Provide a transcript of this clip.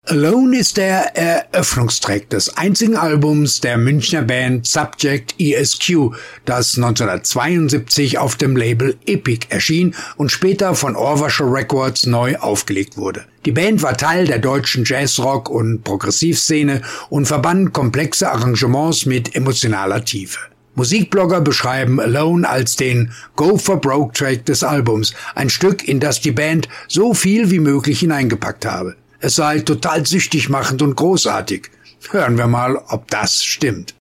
Alone ist der Eröffnungstrack des einzigen Albums der Münchner Band Subject ESQ, das 1972 auf dem Label Epic erschien und später von Orvasher Records neu aufgelegt wurde. Die Band war Teil der deutschen Jazzrock- und Progressivszene und verband komplexe Arrangements mit emotionaler Tiefe. Musikblogger beschreiben Alone als den Go-for-Broke-Track des Albums, ein Stück, in das die Band so viel wie möglich hineingepackt habe. Es sei total süchtig machend und großartig. Hören wir mal, ob das stimmt.